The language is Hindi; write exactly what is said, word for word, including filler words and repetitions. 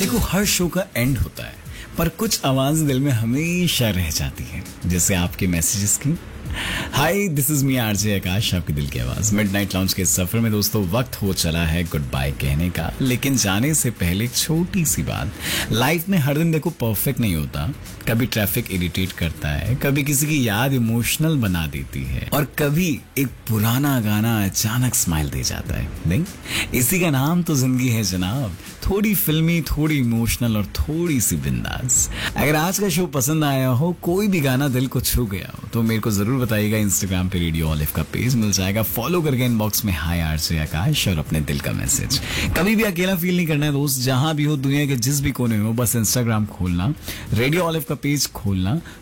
देखो, हर शो का एंड होता है, पर कुछ आवाज दिल में हमेशा रह जाती है, जैसे आपके मैसेजेस की। हाय, दिस इज मी आरजे आकाश, आपकी दिल की आवाज। मिडनाइट लाउंज के सफर में दोस्तों वक्त हो चला है गुड बाय कहने का, लेकिन जाने से पहले एक छोटी सी बात। लाइफ में हर दिन देखो परफेक्ट नहीं होता। कभी ट्रैफिक इरिटेट करता है, कभी किसी की याद इमोशनल बना देती है, और कभी एक पुराना गाना अचानक स्माइल दे जाता है। नहीं, इसी का नाम तो जिंदगी है जनाब। थोड़ी फिल्मी, थोड़ी इमोशनल और थोड़ी सी बिंदास। अगर आज का शो पसंद आया हो, कोई भी गाना दिल को छू गया हो, तो मेरे को जरूर बताइएगा। इंस्टाग्राम पे रेडियो ऑलिव का पेज मिल जाएगा, फॉलो करके इनबॉक्स में हाय आरजे आकाश और अपने दिल का मैसेज। कभी भी अकेला फील नहीं करना है दोस्त, जहां भी हो, दुनिया के जिस भी कोने में हो, बस इंस्टाग्राम खोलना, रेडियो ऑलिव का पेज खोलना,